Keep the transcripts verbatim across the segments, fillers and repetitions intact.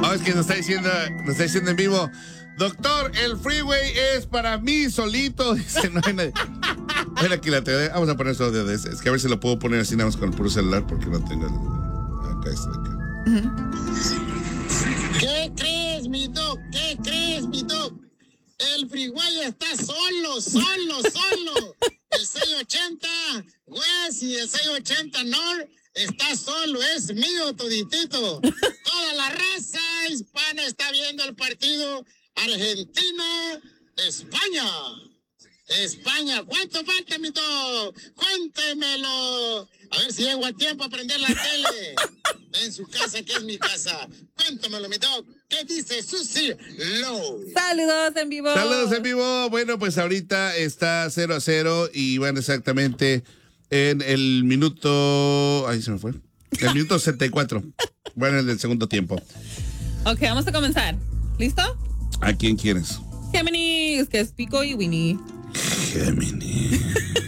No, es que nos está diciendo, nos está diciendo en vivo, doctor, el freeway es para mí solito. Dice, no hay nadie. Bueno, aquí la te vamos a poner eso de, de es que a ver si lo puedo poner así nada más con el puro celular porque no tengo el, acá está acá. Uh-huh. ¿Qué crees, mi doc? ¿Qué crees, mi doc? El freeway está solo, solo, solo. El seiscientos ochenta West y el seiscientos ochenta North está solo, es mío toditito. Toda la raza hispana está viendo el partido Argentina-España. España, ¿cuánto falta, mi doc? Cuéntemelo. A ver si llego a tiempo a prender la tele. En su casa, que es mi casa. Cuéntamelo, mi doc. ¿Qué dice Susi Low? Saludos en vivo. Saludos en vivo. Bueno, pues ahorita está cero a cero y van exactamente en el minuto... Ahí se me fue. El minuto setenta y cuatro. Bueno, en el segundo tiempo. Ok, vamos a comenzar. ¿Listo? ¿A quién quieres? Géminis, que es Pico y Winnie. Géminis.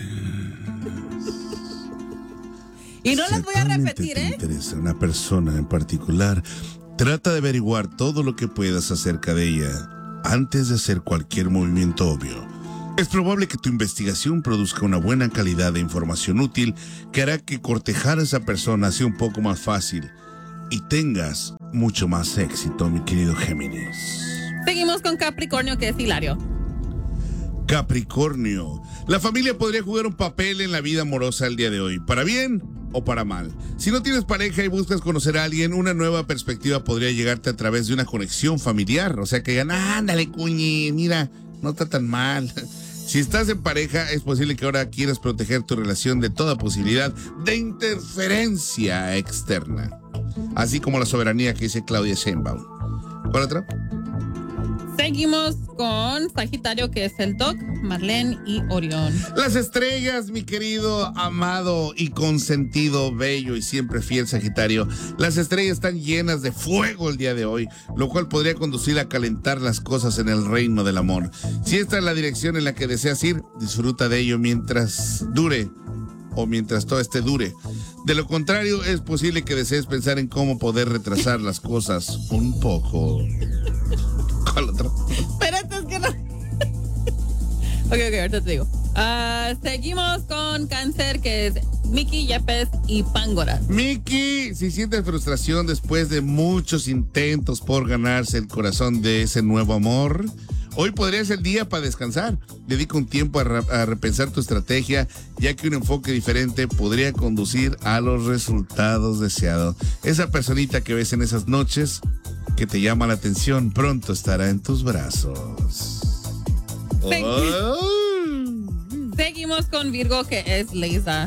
Y no las voy a repetir, te ¿eh? interesa una persona en particular, trata de averiguar todo lo que puedas acerca de ella antes de hacer cualquier movimiento obvio. Es probable que tu investigación produzca una buena calidad de información útil que hará que cortejar a esa persona sea un poco más fácil y tengas mucho más éxito, mi querido Géminis. Seguimos con Capricornio, que es Hilario. Capricornio. La familia podría jugar un papel en la vida amorosa el día de hoy, para bien o para mal. Si no tienes pareja y buscas conocer a alguien, una nueva perspectiva podría llegarte a través de una conexión familiar. O sea que digan, ándale, cuñi, mira, no está tan mal. Si estás en pareja, es posible que ahora quieras proteger tu relación de toda posibilidad de interferencia externa. Así como la soberanía que dice Claudia Sheinbaum. ¿Cuál otra? Seguimos con Sagitario, que es el Doc, Marlene y Orión. Las estrellas, mi querido, amado y consentido, bello y siempre fiel Sagitario. Las estrellas están llenas de fuego el día de hoy, lo cual podría conducir a calentar las cosas en el reino del amor. Si esta es la dirección en la que deseas ir, disfruta de ello mientras dure o mientras todo este dure. De lo contrario, es posible que desees pensar en cómo poder retrasar las cosas un poco. ¿Cuál otro? Espérate, es que no. Ok, ok, ahorita te digo. Uh, seguimos con Cáncer, que es Miki, Yepes y Pángora. Miki, si sientes frustración después de muchos intentos por ganarse el corazón de ese nuevo amor, hoy podría ser el día para descansar. Dedica un tiempo a, re- a repensar tu estrategia, ya que un enfoque diferente podría conducir a los resultados deseados. Esa personita que ves en esas noches que te llama la atención pronto estará en tus brazos. Segui- Oh. Seguimos con Virgo, que es Leisa.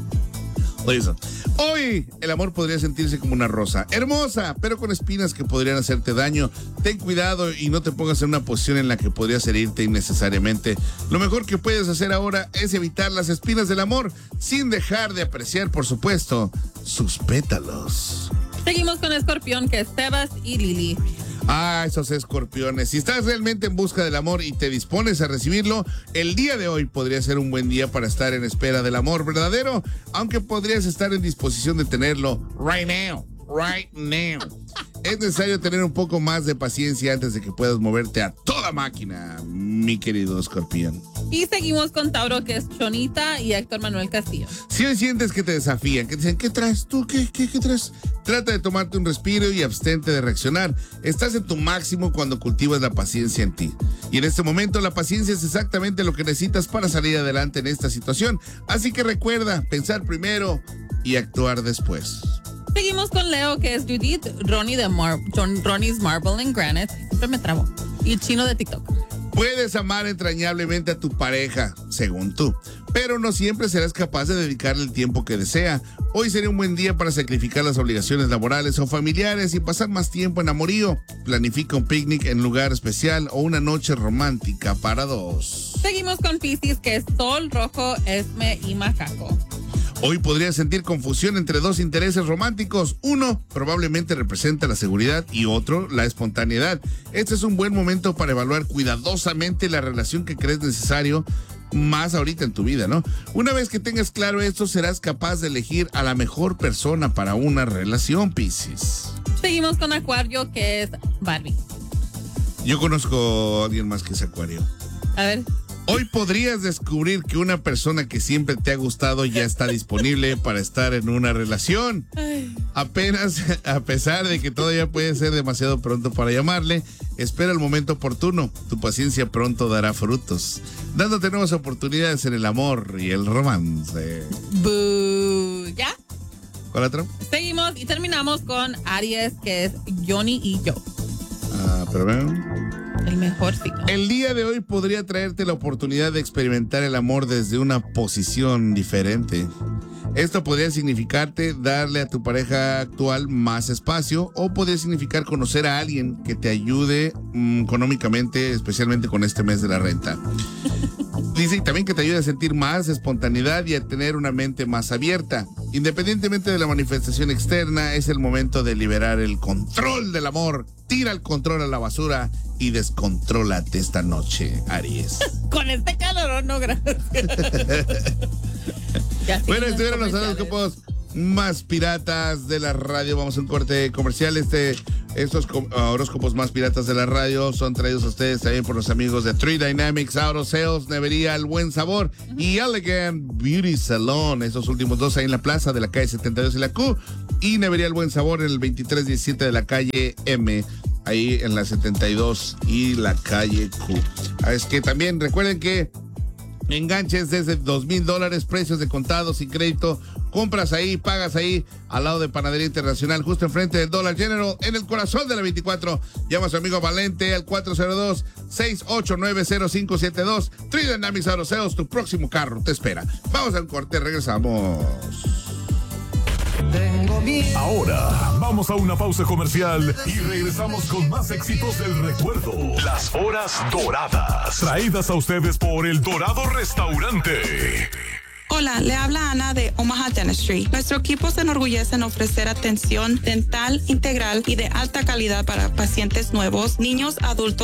Leisa. Hoy el amor podría sentirse como una rosa, hermosa, pero con espinas que podrían hacerte daño. Ten cuidado y no te pongas en una posición en la que podrías herirte innecesariamente. Lo mejor que puedes hacer ahora es evitar las espinas del amor, sin dejar de apreciar, por supuesto, sus pétalos. Seguimos con Escorpión, que es Sebas y Lili. Ah, esos escorpiones. Si estás realmente en busca del amor y te dispones a recibirlo, el día de hoy podría ser un buen día para estar en espera del amor verdadero, aunque podrías estar en disposición de tenerlo right now, right now. Es necesario tener un poco más de paciencia antes de que puedas moverte a toda máquina, mi querido escorpión. Y seguimos con Tauro, que es Chonita y Héctor Manuel Castillo. Si hoy sientes que te desafían, que te dicen, ¿qué traes tú? ¿Qué, qué, qué traes? Trata de tomarte un respiro y abstente de reaccionar. Estás en tu máximo cuando cultivas la paciencia en ti. Y en este momento la paciencia es exactamente lo que necesitas para salir adelante en esta situación. Así que recuerda, pensar primero y actuar después. Seguimos con Leo, que es Judith, Ronnie de Mar- John, Ronnie's Marble and Granite. Siempre me trabo. Y Chino de TikTok. Puedes amar entrañablemente a tu pareja, según tú, pero no siempre serás capaz de dedicarle el tiempo que desea. Hoy sería un buen día para sacrificar las obligaciones laborales o familiares y pasar más tiempo en amorío. Planifica un picnic en lugar especial o una noche romántica para dos. Seguimos con Piscis, que es Sol, Rojo, Esme y Macaco. Hoy podrías sentir confusión entre dos intereses románticos. Uno probablemente representa la seguridad y otro la espontaneidad. Este es un buen momento para evaluar cuidadosamente la relación que crees necesario más ahorita en tu vida, ¿no? Una vez que tengas claro esto, serás capaz de elegir a la mejor persona para una relación, Piscis. Seguimos con Acuario, que es Barbie. Yo conozco a alguien más que es Acuario. A ver. Hoy podrías descubrir que una persona que siempre te ha gustado ya está disponible para estar en una relación. Ay. Apenas, a pesar de que todavía puede ser demasiado pronto para llamarle, espera el momento oportuno. Tu paciencia pronto dará frutos, dándote nuevas oportunidades en el amor y el romance. Boo. ¿Ya? ¿Cuál otro? Seguimos y terminamos con Aries, que es Johnny y yo. Ah, pero vean. El mejor signo. El día de hoy podría traerte la oportunidad de experimentar el amor desde una posición diferente. Esto podría significarte darle a tu pareja actual más espacio o podría significar conocer a alguien que te ayude mmm, económicamente, especialmente con este mes de la renta. Dice también que te ayude a sentir más espontaneidad y a tener una mente más abierta. Independientemente de la manifestación externa, es el momento de liberar el control del amor. Tira el control a la basura y descontrólate esta noche, Aries. Con este calor, no, gracias. Bueno, estuvieron los horóscopos más piratas de la radio. Vamos a un corte comercial. Este, estos horóscopos más piratas de la radio son traídos a ustedes también por los amigos de Three Dynamics Auto Sales, Nevería El Buen Sabor uh-huh. y Elegant Beauty Salon. Esos últimos dos ahí en la plaza de la calle setenta y dos y la Q. Y Nevería El Buen Sabor en el veintitrés diecisiete de la calle M. Ahí en la setenta y dos y la calle Q. Es que también recuerden que enganches desde dos mil dólares, precios de contado sin crédito. Compras ahí, pagas ahí, al lado de Panadería Internacional, justo enfrente del Dollar General, en el corazón de la veinticuatro. Llama a su amigo Valente al cuatro cero dos, seis ocho nueve, cero cinco siete dos. Three Dynamics Auto Sales, tu próximo carro te espera. Vamos a un corte, regresamos. Ahora vamos a una pausa comercial y regresamos con más éxitos del recuerdo. Las horas doradas, traídas a ustedes por El Dorado Restaurante. Hola, le habla Ana de Omaha Dentistry. Nuestro equipo se enorgullece en ofrecer atención dental integral y de alta calidad para pacientes nuevos, niños, adultos